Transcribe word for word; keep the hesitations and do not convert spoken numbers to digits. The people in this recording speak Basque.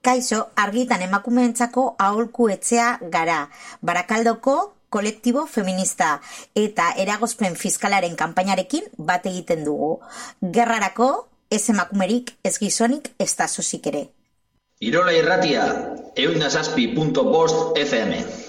Kaixo, Argitan emakumeentzako aholku etxea gara, Barakaldoko kolektibo feminista eta eragozpen fiskalaren kanpainarekin bat egiten dugu. Gerrarako ez emakumerik, ez gizonik, ez da sosik ere. Irola irratia, ehun eta zazpi puntu bost F M.